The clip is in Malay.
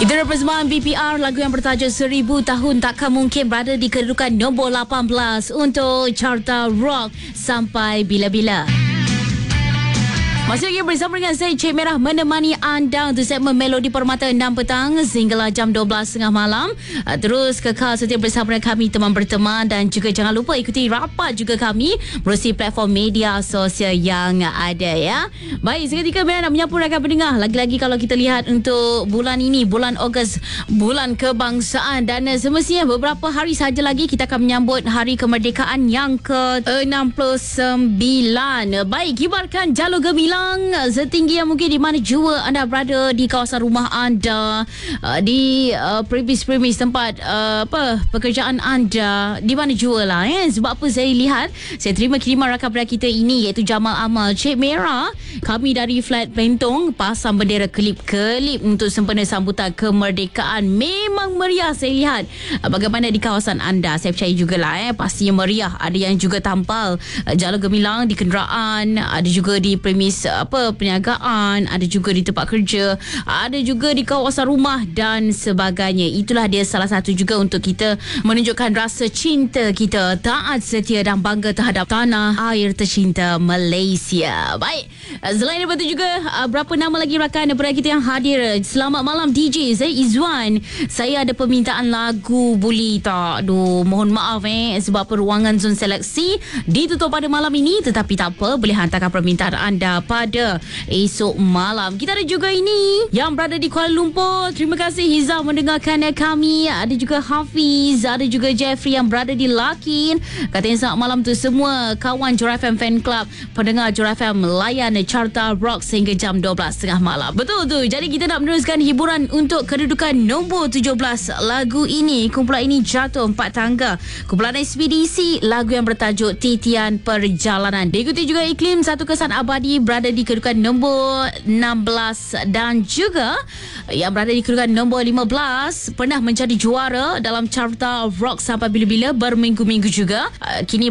Itu adalah persembahan BPR, lagu yang bertajuk 1000 Tahun Takkan Mungkin, berada di kedudukan nombor 18 untuk Carta Rock Sampai Bila-Bila. Masih lagi bersama dengan saya, Cik Merah, menemani anda untuk segmen Melodi Permata 6 petang sehinggalah jam 12.30 malam. Terus kekal setia bersama dengan kami, teman berteman, dan juga jangan lupa ikuti rapat juga kami melalui platform media sosial yang ada, ya. Baik, seketika Merah nak menyapu rakan pendengar. Lagi-lagi kalau kita lihat untuk bulan ini, bulan Ogos, bulan kebangsaan, dan semestinya beberapa hari sahaja lagi kita akan menyambut Hari Kemerdekaan yang ke-69. Baik, kibarkan jalur gemilang setinggi yang mungkin di mana jua anda berada, di kawasan rumah anda, di premis-premis tempat pekerjaan anda, di mana jua lah, sebab apa saya lihat, saya terima kiriman rakan pendengar kita ini, iaitu Jamal Amal. Cik Merah, kami dari Flat Pentong pasang bendera kelip-kelip untuk sempena sambutan kemerdekaan. Memang meriah saya lihat. Bagaimana di kawasan anda? Saya percaya jugalah, pastinya meriah. Ada yang juga tampal jalur gemilang di kenderaan, ada juga di premis perniagaan, ada juga di tempat kerja, ada juga di kawasan rumah dan sebagainya. Itulah dia salah satu juga untuk kita menunjukkan rasa cinta kita, taat setia dan bangga terhadap tanah air tercinta Malaysia. Baik, selain daripada juga berapa nama lagi rakan daripada kita yang hadir. Selamat malam DJ, saya Izwan. Saya ada permintaan lagu, boleh tak? Aduh, mohon maaf sebab peruangan zon seleksi ditutup pada malam ini, tetapi tak apa, boleh hantarkan permintaan anda pada esok malam. Kita ada juga ini yang berada di Kuala Lumpur. Terima kasih Hiza mendengarkan kami. Ada juga Hafiz, ada juga Jeffrey yang berada di Lakin. Katanya selamat malam tu semua kawan Jura FM Fan Club, pendengar Jura FM layan Carta Rock sehingga jam 12.30 malam. Betul tu. Jadi kita nak meneruskan hiburan untuk kedudukan nombor 17 lagu ini. Kumpulan ini jatuh 4 tangga. Kumpulan Ekspedisi, lagu yang bertajuk Titian Perjalanan. Diikuti juga Iklim, Satu Kesan Abadi, berada di kedudukan nombor 16, dan juga yang berada di kedudukan nombor 15 pernah menjadi juara dalam Carta Rock Sampai Bila-Bila berminggu-minggu juga. Kini